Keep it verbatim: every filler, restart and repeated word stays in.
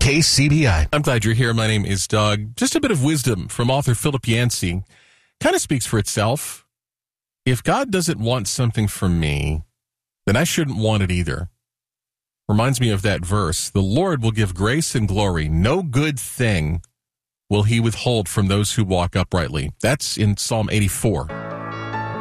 K C B I. I'm glad you're here. My name is Doug. Just a bit of wisdom from author Philip Yancey. Kind of speaks for itself. If God doesn't want something from me, then I shouldn't want it either. Reminds me of that verse. The Lord will give grace and glory. No good thing will he withhold from those who walk uprightly. That's in Psalm eighty-four.